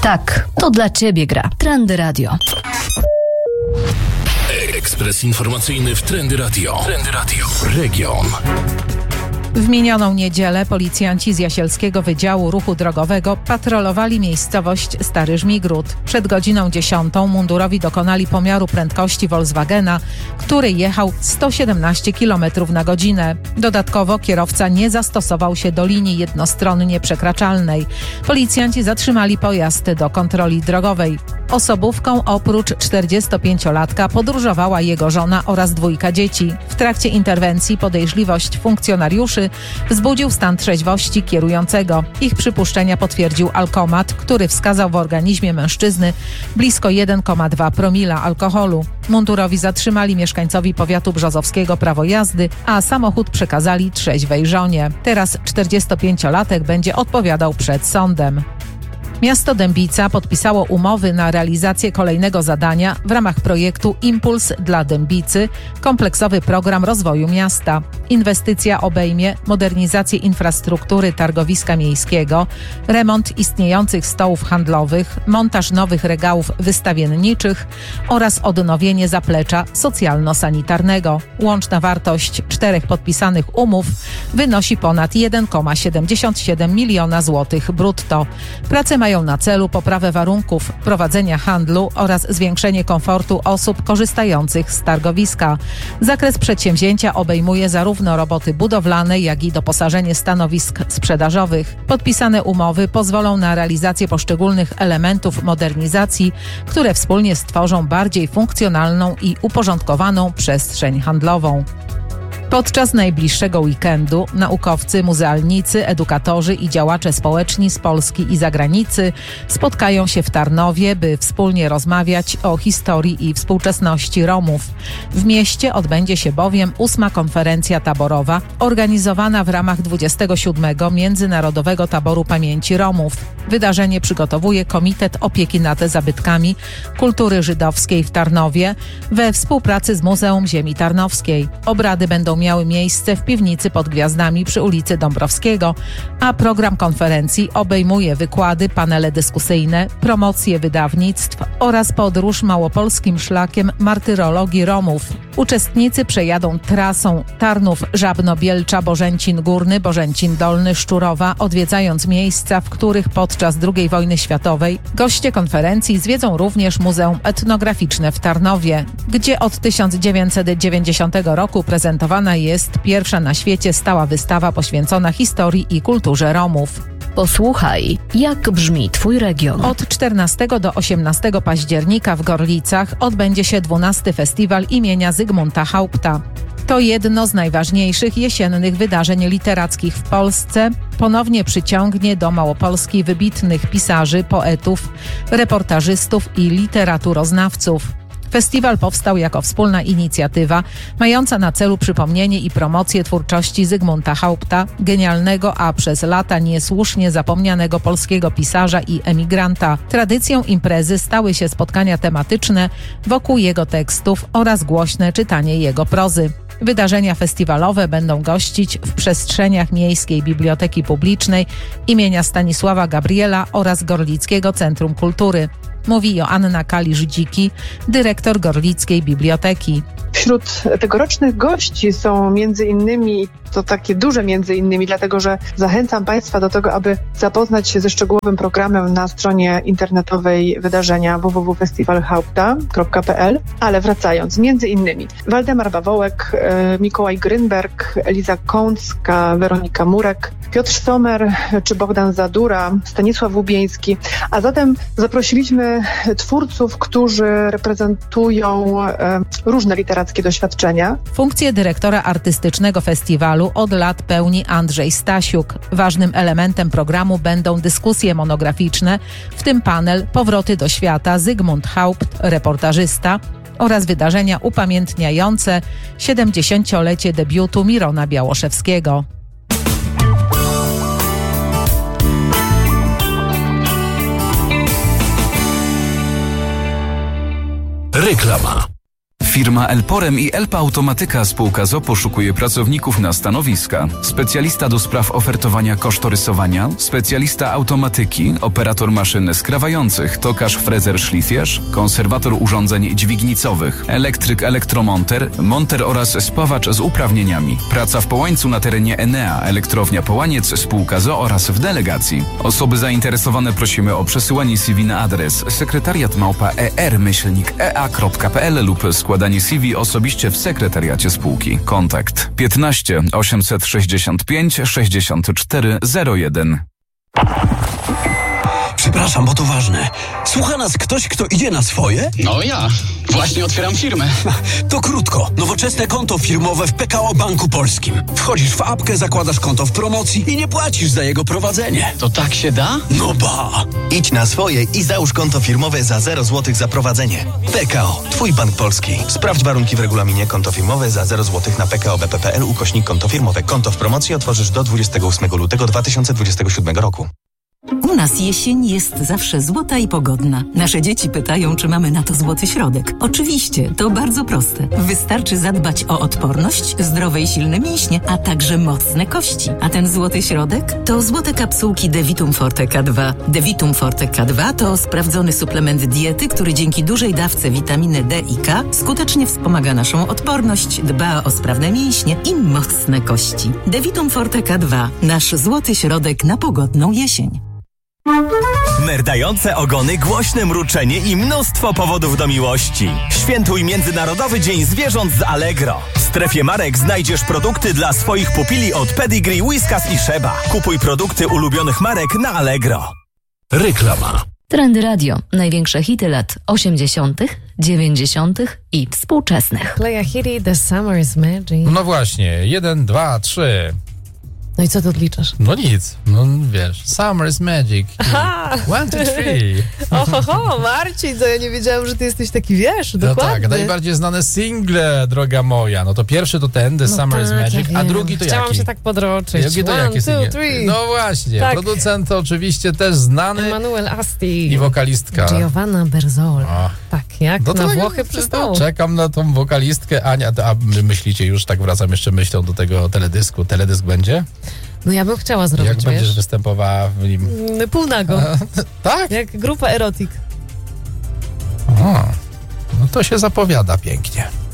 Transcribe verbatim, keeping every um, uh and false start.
Tak, to dla Ciebie gra Trendy Radio. Ekspres informacyjny w Trendy Radio. Trendy Radio. Region. W minioną niedzielę policjanci z Jasielskiego Wydziału Ruchu Drogowego patrolowali miejscowość Stary Żmigród. Przed godziną dziesiątą mundurowi dokonali pomiaru prędkości Volkswagena, który jechał sto siedemnaście kilometrów na godzinę. Dodatkowo kierowca nie zastosował się do linii jednostronnie przekraczalnej. Policjanci zatrzymali pojazd do kontroli drogowej. Osobówką oprócz czterdziestopięciolatka podróżowała jego żona oraz dwójka dzieci. W trakcie interwencji podejrzliwość funkcjonariuszy wzbudził stan trzeźwości kierującego. Ich przypuszczenia potwierdził alkomat, który wskazał w organizmie mężczyzny blisko jeden przecinek dwa promila alkoholu. Mundurowi zatrzymali mieszkańcowi powiatu brzozowskiego prawo jazdy, a samochód przekazali trzeźwej żonie. Teraz czterdziestopięciolatek będzie odpowiadał przed sądem. Miasto Dębica podpisało umowy na realizację kolejnego zadania w ramach projektu Impuls dla Dębicy, kompleksowy program rozwoju miasta. Inwestycja obejmie modernizację infrastruktury targowiska miejskiego, remont istniejących stołów handlowych, montaż nowych regałów wystawienniczych oraz odnowienie zaplecza socjalno-sanitarnego. Łączna wartość czterech podpisanych umów wynosi ponad jeden przecinek siedemdziesiąt siedem miliona złotych brutto. Prace mają na celu poprawę warunków prowadzenia handlu oraz zwiększenie komfortu osób korzystających z targowiska. Zakres przedsięwzięcia obejmuje zarówno roboty budowlane, jak i doposażenie stanowisk sprzedażowych. Podpisane umowy pozwolą na realizację poszczególnych elementów modernizacji, które wspólnie stworzą bardziej funkcjonalną i uporządkowaną przestrzeń handlową. Podczas najbliższego weekendu naukowcy, muzealnicy, edukatorzy i działacze społeczni z Polski i zagranicy spotkają się w Tarnowie, by wspólnie rozmawiać o historii i współczesności Romów. W mieście odbędzie się bowiem ósma konferencja taborowa organizowana w ramach dwudziestego siódmego Międzynarodowego Taboru Pamięci Romów. Wydarzenie przygotowuje Komitet Opieki nad Zabytkami Kultury Żydowskiej w Tarnowie we współpracy z Muzeum Ziemi Tarnowskiej. Obrady będą miały miejsce w piwnicy pod Gwiazdami przy ulicy Dąbrowskiego, a program konferencji obejmuje wykłady, panele dyskusyjne, promocje wydawnictw oraz podróż małopolskim szlakiem martyrologii Romów. Uczestnicy przejadą trasą Tarnów-Żabno-Bielcza, Bożęcin Górny, Bożęcin Dolny, Szczurowa, odwiedzając miejsca, w których podczas drugiej wojny światowej goście konferencji zwiedzą również Muzeum Etnograficzne w Tarnowie, gdzie od tysiąc dziewięćset dziewięćdziesiątego roku prezentowana jest pierwsza na świecie stała wystawa poświęcona historii i kulturze Romów. Posłuchaj, jak brzmi Twój region. Od czternastego do osiemnastego października w Gorlicach odbędzie się dwunasty Festiwal imienia Zygmunta Haupta. To jedno z najważniejszych jesiennych wydarzeń literackich w Polsce. Ponownie przyciągnie do Małopolski wybitnych pisarzy, poetów, reportażystów i literaturoznawców. Festiwal powstał jako wspólna inicjatywa mająca na celu przypomnienie i promocję twórczości Zygmunta Haupta, genialnego, a przez lata niesłusznie zapomnianego polskiego pisarza i emigranta. Tradycją imprezy stały się spotkania tematyczne wokół jego tekstów oraz głośne czytanie jego prozy. Wydarzenia festiwalowe będą gościć w przestrzeniach Miejskiej Biblioteki Publicznej imienia Stanisława Gabriela oraz Gorlickiego Centrum Kultury. Mówi Joanna Kalisz-Dziki, dyrektor Gorlickiej Biblioteki. Wśród tegorocznych gości są między innymi, to takie duże między innymi, dlatego że zachęcam Państwa do tego, aby zapoznać się ze szczegółowym programem na stronie internetowej wydarzenia w w w kropka festiwal haupta kropka p l. Ale wracając, między innymi Waldemar Bawołek, e, Mikołaj Grynberg, Eliza Kącka, Weronika Murek, Piotr Sommer czy Bogdan Zadura, Stanisław Łubieński. A zatem zaprosiliśmy twórców, którzy reprezentują e, różne literackie doświadczenia. Funkcję dyrektora artystycznego festiwalu od lat pełni Andrzej Stasiuk. Ważnym elementem programu będą dyskusje monograficzne, w tym panel Powroty do świata Zygmunt Haupt, reportażysta, oraz wydarzenia upamiętniające siedemdziesięciolecie debiutu Mirona Białoszewskiego. Reklama. Firma Elporem i Elpa Automatyka spółka z o o poszukuje pracowników na stanowiska. Specjalista do spraw ofertowania kosztorysowania, specjalista automatyki, operator maszyn skrawających, tokarz frezer szlifierz, konserwator urządzeń dźwignicowych, elektryk elektromonter, monter oraz spawacz z uprawnieniami. Praca w Połańcu na terenie Enea, elektrownia Połaniec, spółka z o o oraz w delegacji. Osoby zainteresowane prosimy o przesyłanie C V na adres sekretariat małpa er myślnik e a kropka p l lub składanie C V osobiście w sekretariacie spółki. Kontakt piętnaście osiemset sześćdziesiąt pięć sześćdziesiąt cztery zero jeden. Przepraszam, bo to ważne. Słucha nas ktoś, kto idzie na swoje? No ja. Właśnie otwieram firmę. To krótko. Nowoczesne konto firmowe w P K O Banku Polskim. Wchodzisz w apkę, zakładasz konto w promocji i nie płacisz za jego prowadzenie. To tak się da? No ba! Idź na swoje i załóż konto firmowe za zero złotych za prowadzenie. P K O. Twój bank polski. Sprawdź warunki w regulaminie. Konto firmowe za zero złotych na p k o b p p l ukośnik konto firmowe. Konto w promocji otworzysz do dwudziestego ósmego lutego dwa tysiące dwudziestego siódmego roku. U nas jesień jest zawsze złota i pogodna. Nasze dzieci pytają, czy mamy na to złoty środek. Oczywiście, to bardzo proste. Wystarczy zadbać o odporność, zdrowe i silne mięśnie, a także mocne kości. A ten złoty środek to złote kapsułki Devitum Forte K dwa. Devitum Forte K dwa to sprawdzony suplement diety, który dzięki dużej dawce witaminy D i K skutecznie wspomaga naszą odporność, dba o sprawne mięśnie i mocne kości. Devitum Forte K dwa. Nasz złoty środek na pogodną jesień. Merdające ogony, głośne mruczenie i mnóstwo powodów do miłości. Świętuj Międzynarodowy Dzień Zwierząt z Allegro. W strefie marek znajdziesz produkty dla swoich pupili od Pedigree, Whiskas i Sheba. Kupuj produkty ulubionych marek na Allegro. Reklama. Trendy Radio. Największe hity lat osiemdziesiątych, dziewięćdziesiątych i współczesnych. Play a hitty, The Summer is Magic. No właśnie, jeden, dwa, trzy. No i co tu odliczasz? No nic, no wiesz, Summer is Magic. Aha! One, two, three. Oho, Marcin, to ja nie wiedziałam, że ty jesteś taki, wiesz, no dokładnie. Tak, najbardziej znane single, droga moja. No to pierwszy to ten, The no Summer tak, is Magic, ja a drugi to Chciałam jaki? się tak podroczyć. Drugi to One, jaki two, three. No właśnie, tak. Producent to oczywiście też znany. Emanuel Asti. I wokalistka. Giovanna Berzola. Tak, jak no na Włochy przystało. Czekam na tą wokalistkę Ania. A myślicie już, tak wracam jeszcze myślą do tego teledysku. Teledysk będzie? No ja bym chciała zrobić, Jak wiesz? będziesz występowała w nim? Półnago. Tak? Jak grupa Erotik. O, no to się zapowiada pięknie.